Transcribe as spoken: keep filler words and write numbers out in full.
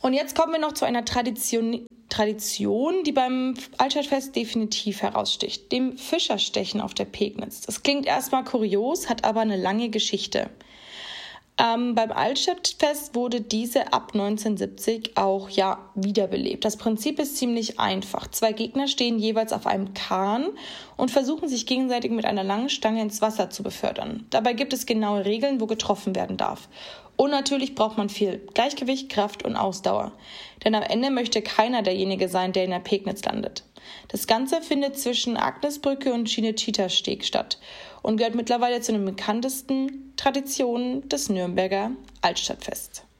Und jetzt kommen wir noch zu einer Tradition, Tradition, die beim Altstadtfest definitiv heraussticht, dem Fischerstechen auf der Pegnitz. Das klingt erstmal kurios, hat aber eine lange Geschichte. Ähm, beim Altstadtfest wurde diese ab neunzehnhundertsiebzig auch ja wiederbelebt. Das Prinzip ist ziemlich einfach. Zwei Gegner stehen jeweils auf einem Kahn und versuchen sich gegenseitig mit einer langen Stange ins Wasser zu befördern. Dabei gibt es genaue Regeln, wo getroffen werden darf. Und natürlich braucht man viel Gleichgewicht, Kraft und Ausdauer. Denn am Ende möchte keiner derjenige sein, der in der Pegnitz landet. Das Ganze findet zwischen Agnesbrücke und Chinechita-Steg statt und gehört mittlerweile zu den bekanntesten Traditionen des Nürnberger Altstadtfests.